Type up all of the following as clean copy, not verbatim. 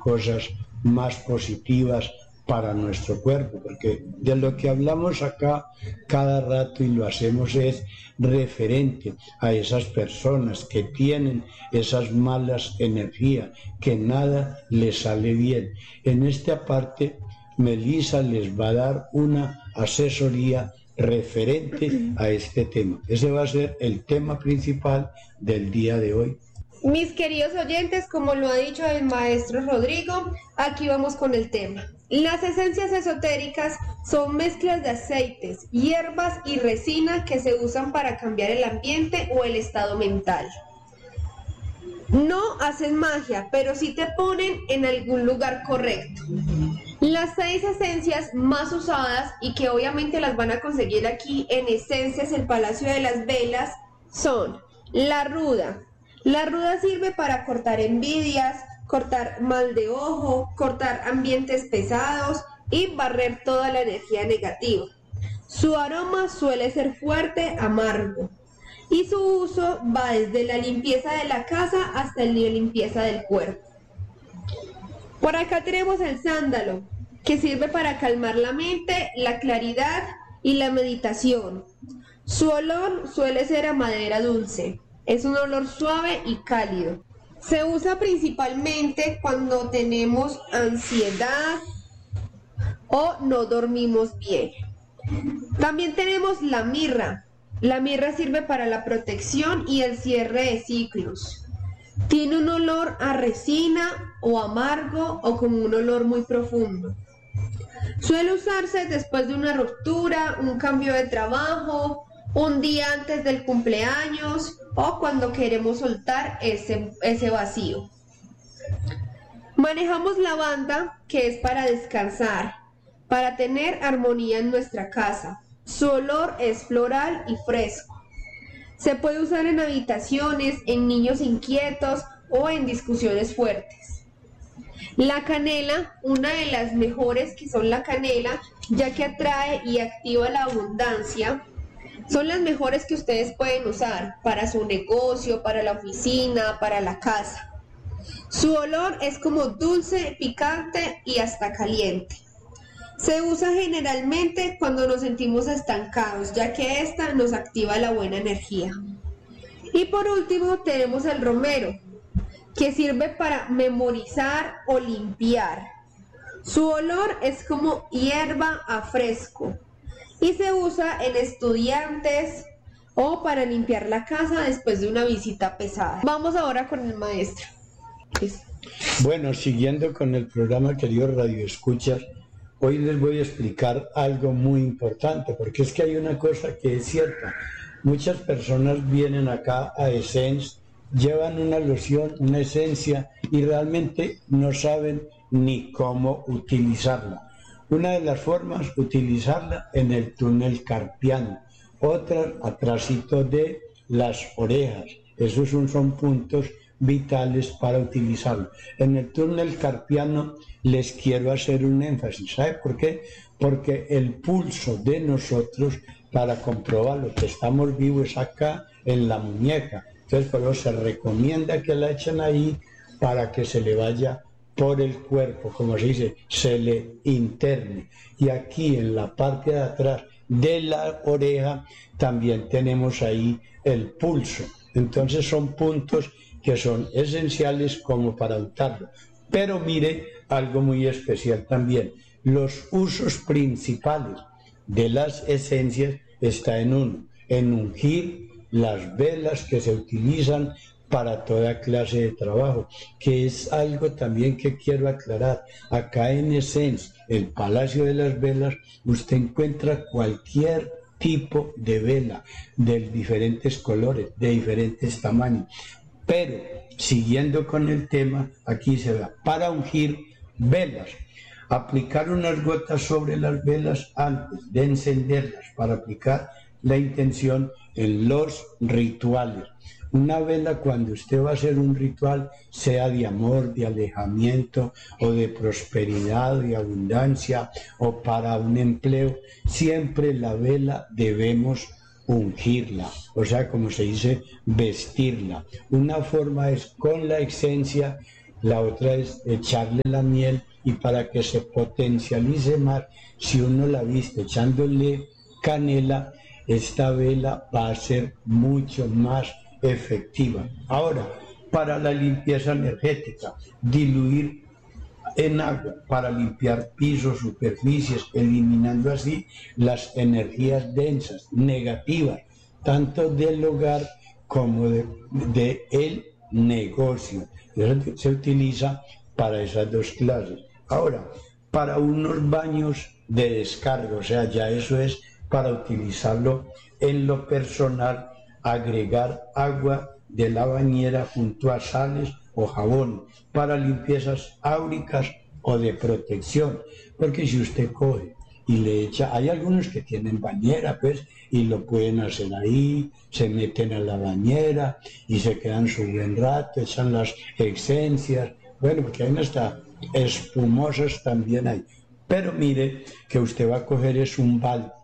cosas más positivas para nuestro cuerpo, porque de lo que hablamos acá cada rato y lo hacemos es referente a esas personas que tienen esas malas energías, que nada les sale bien. En esta parte, Melissa les va a dar una asesoría referente a este tema. Ese va a ser el tema principal del día de hoy. Mis queridos oyentes, como lo ha dicho el maestro Rodrigo, aquí vamos con el tema. Las esencias esotéricas son mezclas de aceites, hierbas y resina que se usan para cambiar el ambiente o el estado mental. No hacen magia, pero sí te ponen en algún lugar correcto. Las 6 esencias más usadas y que obviamente las van a conseguir aquí en Esencias, el Palacio de las Velas, son la ruda. La ruda sirve para cortar envidias, cortar mal de ojo, cortar ambientes pesados y barrer toda la energía negativa. Su aroma suele ser fuerte, amargo, y su uso va desde la limpieza de la casa hasta la limpieza del cuerpo. Por acá tenemos el sándalo, que sirve para calmar la mente, la claridad y la meditación. Su olor suele ser a madera dulce. Es un olor suave y cálido. Se usa principalmente cuando tenemos ansiedad o no dormimos bien. También tenemos la mirra. La mirra sirve para la protección y el cierre de ciclos. Tiene un olor a resina o amargo o como un olor muy profundo. Suele usarse después de una ruptura, un cambio de trabajo, un día antes del cumpleaños o cuando queremos soltar ese vacío. Manejamos lavanda, que es para descansar, para tener armonía en nuestra casa. Su olor es floral y fresco. Se puede usar en habitaciones, en niños inquietos o en discusiones fuertes. La canela, una de las mejores que son la canela, ya que atrae y activa la abundancia. Son las mejores que ustedes pueden usar para su negocio, para la oficina, para la casa. Su olor es como dulce, picante y hasta caliente. Se usa generalmente cuando nos sentimos estancados, ya que esta nos activa la buena energía. Y por último tenemos el romero, que sirve para memorizar o limpiar. Su olor es como hierba a fresco. Y se usa en estudiantes o para limpiar la casa después de una visita pesada. Vamos ahora con el maestro. Bueno, siguiendo con el programa, queridos radioescuchas, hoy les voy a explicar algo muy importante, porque es que hay una cosa que es cierta. Muchas personas vienen acá a Essence, llevan una loción, una esencia, y realmente no saben ni cómo utilizarla. Una de las formas, utilizarla en el túnel carpiano, otra atrásito de las orejas. Esos son puntos vitales para utilizarlo. En el túnel carpiano les quiero hacer un énfasis. ¿Sabe por qué? Porque el pulso de nosotros, para comprobar lo que estamos vivos, es acá en la muñeca. Entonces, por eso se recomienda que la echen ahí para que se le vaya por el cuerpo, como se dice, se le interne. Y aquí en la parte de atrás de la oreja también tenemos ahí el pulso. Entonces son puntos que son esenciales como para untarlo. Pero mire algo muy especial también. Los usos principales de las esencias está en uno, en ungir las velas que se utilizan para toda clase de trabajo, que es algo también que quiero aclarar. Acá en Essence, el Palacio de las Velas, usted encuentra cualquier tipo de vela, de diferentes colores, de diferentes tamaños. Pero, siguiendo con el tema, aquí se da, para ungir velas, aplicar unas gotas sobre las velas antes de encenderlas, para aplicar la intención en los rituales. Una vela, cuando usted va a hacer un ritual, sea de amor, de alejamiento o de prosperidad, de abundancia o para un empleo, siempre la vela debemos ungirla, o sea, como se dice, vestirla. Una forma es con la esencia la otra es echarle la miel, y para que se potencialice más, si uno la viste echándole canela, esta vela va a ser mucho más efectiva. Ahora, para la limpieza energética, diluir en agua para limpiar pisos, superficies, eliminando así las energías densas, negativas, tanto del hogar como de el negocio. Eso se utiliza para esas dos clases. Ahora, para unos baños de descarga, o sea, ya eso es para utilizarlo en lo personal, agregar agua de la bañera junto a sales o jabón para limpiezas áuricas o de protección, porque si usted coge y le echa, hay algunos que tienen bañera pues y lo pueden hacer ahí, se meten a la bañera y se quedan su buen rato, echan las esencias, bueno, porque hay hasta espumosas también hay, pero mire que usted va a coger es un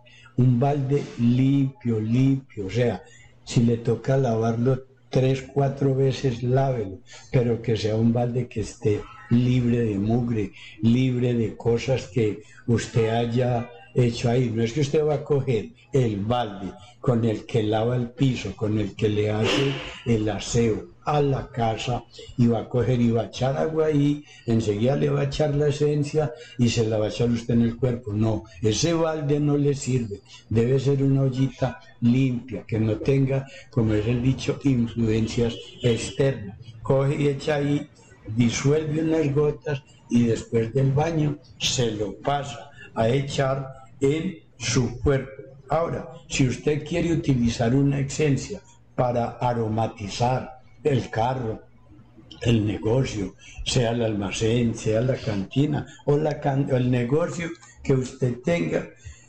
balde limpio, o sea, si le toca lavarlo 3-4 veces, lávelo, pero que sea un balde que esté libre de mugre, libre de cosas que usted haya hecho ahí. No es que usted va a coger el balde con el que lava el piso, con el que le hace el aseo a la casa, y va a coger y va a echar agua ahí, enseguida le va a echar la esencia y se la va a echar usted en el cuerpo. No, ese balde no le sirve, debe ser una ollita limpia, que no tenga, como es el dicho, influencias externas. Coge y echa ahí, disuelve unas gotas y después del baño se lo pasa a echar en su cuerpo. Ahora, si usted quiere utilizar una esencia para aromatizar el carro, el negocio, sea el almacén, sea la cantina o el negocio que usted tenga,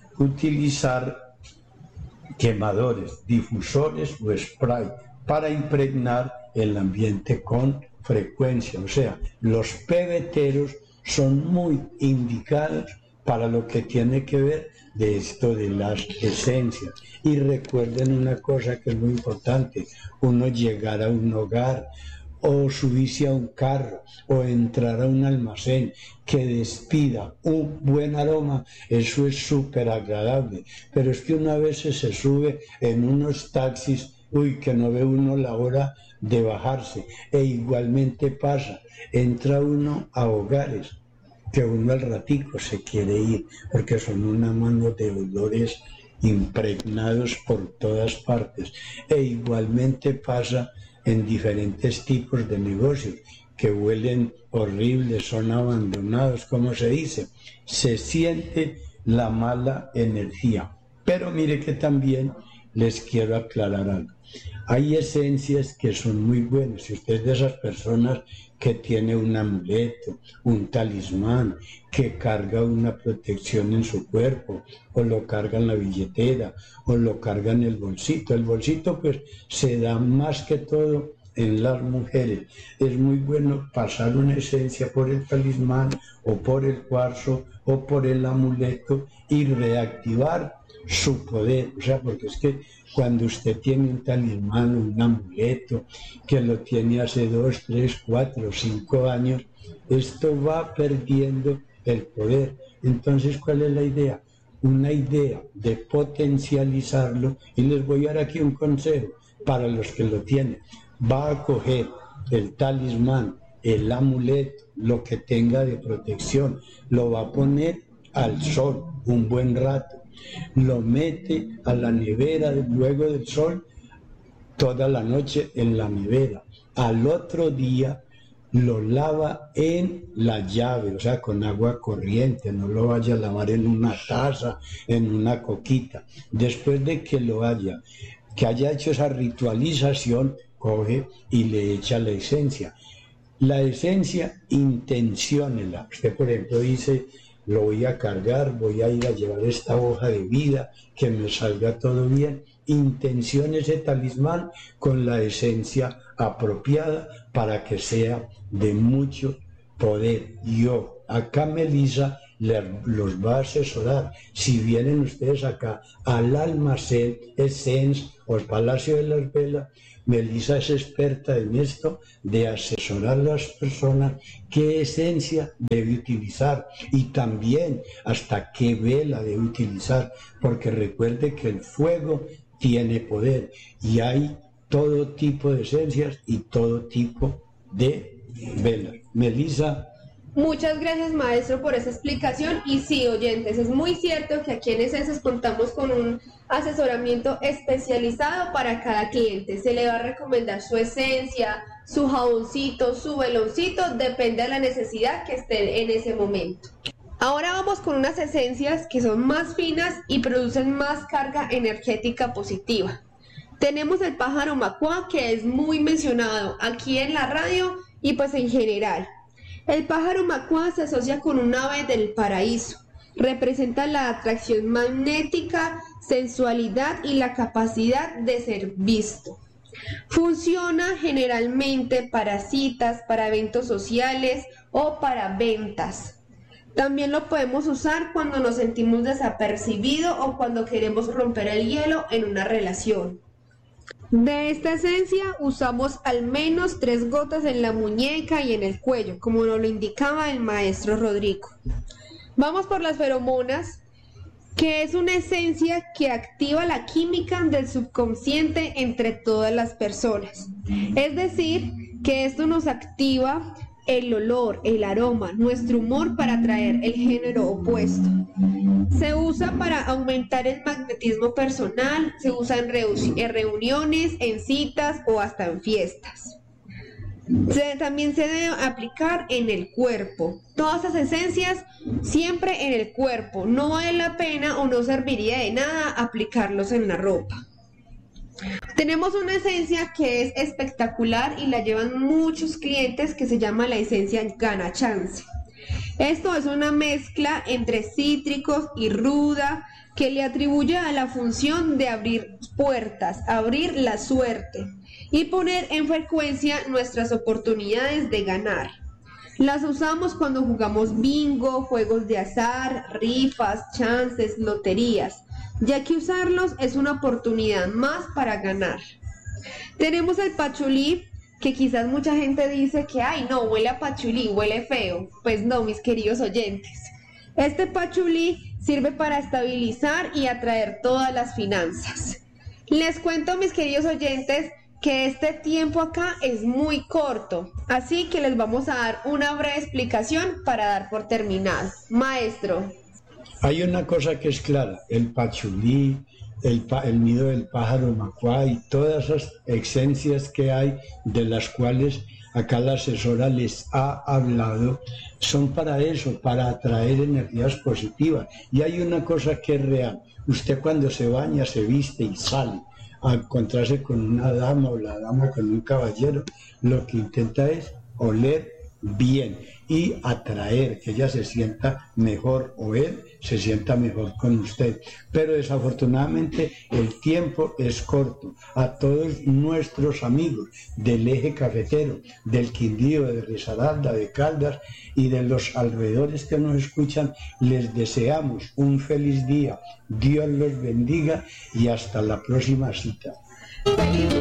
utilizar quemadores, difusores o spray para impregnar el ambiente con frecuencia. O sea, los pebeteros son muy indicados para lo que tiene que ver de esto de las esencias. Y recuerden una cosa que es muy importante: uno llegar a un hogar o subirse a un carro o entrar a un almacén que despida un buen aroma, eso es súper agradable. Pero es que una vez se sube en unos taxis, que no ve uno la hora de bajarse. E igualmente pasa, entra uno a hogares que uno al ratico se quiere ir, porque son una mano de olores impregnados por todas partes. E igualmente pasa en diferentes tipos de negocios, que huelen horribles, son abandonados, como se dice. Se siente la mala energía. Pero mire que también les quiero aclarar algo. Hay esencias que son muy buenas. Si usted es de esas personas que tiene un amuleto, un talismán, que carga una protección en su cuerpo, o lo carga en la billetera, o lo carga en el bolsito. El bolsito pues se da más que todo en las mujeres. Es muy bueno pasar una esencia por el talismán, o por el cuarzo, o por el amuleto, y reactivar su poder. O sea, porque es que cuando usted tiene un talismán, un amuleto, que lo tiene hace 2, 3, 4, 5 años, esto va perdiendo el poder. Entonces, ¿cuál es la idea? Una idea de potencializarlo, y les voy a dar aquí un consejo para los que lo tienen. Va a coger el talismán, el amuleto, lo que tenga de protección, lo va a poner al sol un buen rato, lo mete a la nevera luego del sol, toda la noche en la nevera. Al otro día lo lava en la llave, o sea, con agua corriente, no lo vaya a lavar en una taza, en una coquita. Después de que que haya hecho esa ritualización, coge y le echa la esencia. La esencia, intenciónela. Usted, por ejemplo, dice: lo voy a cargar, voy a ir a llevar esta hoja de vida, que me salga todo bien. Intencione ese talismán con la esencia apropiada para que sea de mucho poder. Yo, acá Melissa, los va a asesorar. Si vienen ustedes acá al almacén Essence o al Palacio de las Velas, Melissa es experta en esto de asesorar a las personas qué esencia debe utilizar y también hasta qué vela debe utilizar, porque recuerde que el fuego tiene poder y hay todo tipo de esencias y todo tipo de velas. Melissa. Muchas gracias, maestro, por esa explicación. Y sí, oyentes, es muy cierto que aquí en Esencias contamos con un asesoramiento especializado para cada cliente. Se le va a recomendar su esencia, su jaboncito, su veloncito, depende de la necesidad que esté en ese momento. Ahora vamos con unas esencias que son más finas y producen más carga energética positiva. Tenemos el pájaro macuá, que es muy mencionado aquí en la radio y pues en general. El pájaro macuá se asocia con un ave del paraíso. Representa la atracción magnética, sensualidad y la capacidad de ser visto. Funciona generalmente para citas, para eventos sociales o para ventas. También lo podemos usar cuando nos sentimos desapercibidos o cuando queremos romper el hielo en una relación. De esta esencia usamos al menos 3 gotas en la muñeca y en el cuello, como nos lo indicaba el maestro Rodrigo. Vamos por las feromonas, que es una esencia que activa la química del subconsciente entre todas las personas. Es decir, que esto nos activa el olor, el aroma, nuestro humor para atraer el género opuesto. Se usa para aumentar el magnetismo personal, se usa en reuniones, en citas o hasta en fiestas. También se debe aplicar en el cuerpo. Todas las esencias siempre en el cuerpo. No vale la pena o no serviría de nada aplicarlos en la ropa. Tenemos una esencia que es espectacular y la llevan muchos clientes, que se llama la esencia Gana Chance. Esto es una mezcla entre cítricos y ruda que le atribuye a la función de abrir puertas, abrir la suerte y poner en frecuencia nuestras oportunidades de ganar. Las usamos cuando jugamos bingo, juegos de azar, rifas, chances, loterías, ya que usarlos es una oportunidad más para ganar. Tenemos el pachulí, que quizás mucha gente dice que ay no, huele a pachulí, huele feo. Pues no, mis queridos oyentes. Este pachulí sirve para estabilizar y atraer todas las finanzas. Les cuento, mis queridos oyentes, que este tiempo acá es muy corto, así que les vamos a dar una breve explicación para dar por terminado. Maestro. Hay una cosa que es clara, el pachulí, el nido del pájaro macuá y todas esas esencias que hay, de las cuales acá la asesora les ha hablado, son para eso, para atraer energías positivas. Y hay una cosa que es real, usted cuando se baña, se viste y sale a encontrarse con una dama o la dama con un caballero, lo que intenta es oler bien y atraer, que ella se sienta mejor o él se sienta mejor con usted. Pero desafortunadamente el tiempo es corto. A todos nuestros amigos del eje cafetero, del Quindío, de Risaralda, de Caldas y de los alrededores que nos escuchan, les deseamos un feliz día. Dios los bendiga y hasta la próxima cita. ¡Feliz